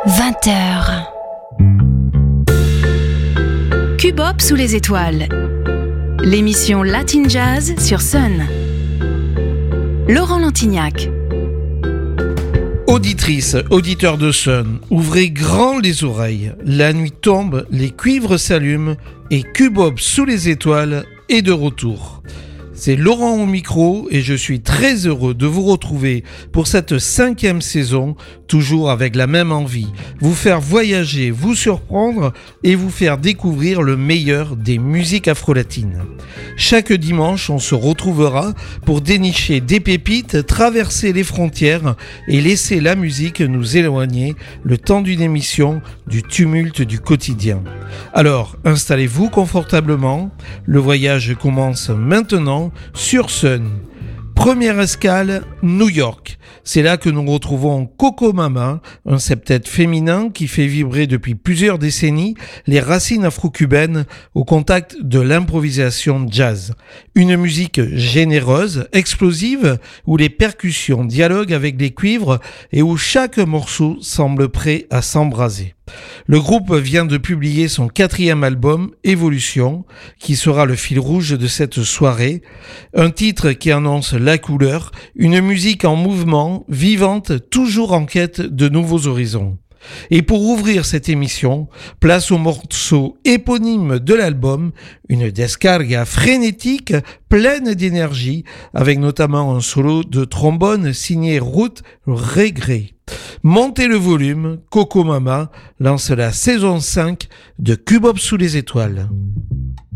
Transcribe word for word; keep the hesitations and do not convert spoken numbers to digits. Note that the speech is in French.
vingt heures. Cubop sous les étoiles. L'émission Latin Jazz sur Sun. Laurent Lantignac. Auditrices, auditeurs de Sun, ouvrez grand les oreilles. La nuit tombe, les cuivres s'allument et Cubop sous les étoiles est de retour. C'est Laurent au micro et je suis très heureux de vous retrouver pour cette cinquième saison, toujours avec la même envie, vous faire voyager, vous surprendre et vous faire découvrir le meilleur des musiques afro-latines. Chaque dimanche, on se retrouvera pour dénicher des pépites, traverser les frontières et laisser la musique nous éloigner le temps d'une émission du tumulte du quotidien. Alors, installez-vous confortablement, le voyage commence maintenant sur Sun. Première escale, New York. C'est là que nous retrouvons Coco Mama, un septet féminin qui fait vibrer depuis plusieurs décennies les racines afro-cubaines au contact de l'improvisation jazz. Une musique généreuse, explosive, où les percussions dialoguent avec les cuivres et où chaque morceau semble prêt à s'embraser. Le groupe vient de publier son quatrième album, Évolution, qui sera le fil rouge de cette soirée. Un titre qui annonce la couleur, une musique en mouvement, vivante, toujours en quête de nouveaux horizons. Et pour ouvrir cette émission, place au morceau éponyme de l'album, une descarga frénétique, pleine d'énergie, avec notamment un solo de trombone signé Ruth Regret. Montez le volume, Coco Mama lance la saison cinq de Cubop sous les étoiles.